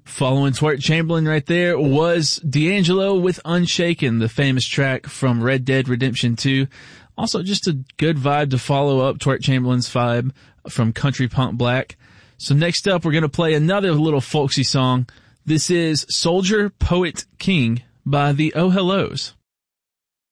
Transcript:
Following Twirt Chamberlain right there was D'Angelo with Unshaken, the famous track from Red Dead Redemption 2. Also just a good vibe to follow up Twirt Chamberlain's vibe from Country Punk Black. So next up, we're going to play another little folksy song. This is Soldier, Poet, King by the Oh Hellos.